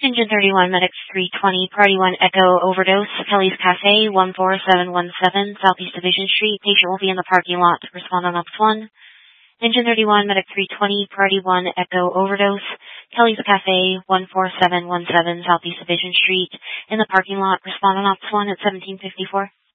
Engine 31, Medics 320, Party 1 Echo Overdose, Kelly's Cafe, 14717, Southeast Division Street. Patient will be in the parking lot. Respond on Ops 1. Engine 31, Medic 320, Party 1 Echo Overdose, Kelly's Cafe, 14717, Southeast Division Street. In the parking lot. Respond on Ops 1 at 1754.